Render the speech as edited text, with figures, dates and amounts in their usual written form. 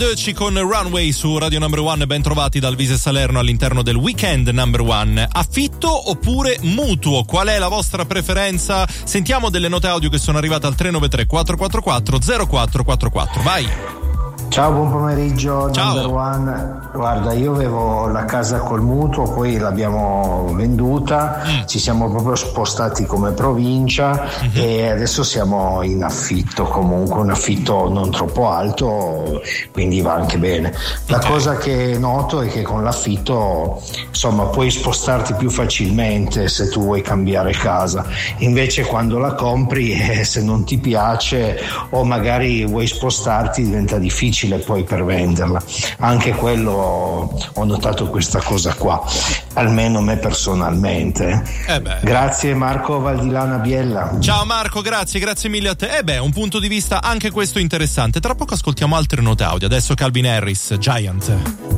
Doechii con Runway su Radio Number One, ben trovati dal Vise Salerno all'interno del Weekend Number One. Affitto oppure mutuo? Qual è la vostra preferenza? Sentiamo delle note audio che sono arrivate al 393 444 0444. Vai! Ciao, buon pomeriggio. Ciao. Number One. Guarda, io avevo la casa col mutuo, poi l'abbiamo venduta, ci siamo proprio spostati come provincia e adesso siamo in affitto, comunque un affitto non troppo alto, quindi va anche bene. La cosa che noto è che con l'affitto, insomma, puoi spostarti più facilmente se tu vuoi cambiare casa, invece quando la compri, se non ti piace o magari vuoi spostarti, diventa difficile poi per venderla. Anche quello ho notato questa cosa qua, almeno me personalmente. Grazie Marco Valdilana Biella. Ciao Marco, grazie mille a te. Un punto di vista anche questo interessante. Tra poco ascoltiamo altre note audio. Adesso Calvin Harris, Giant.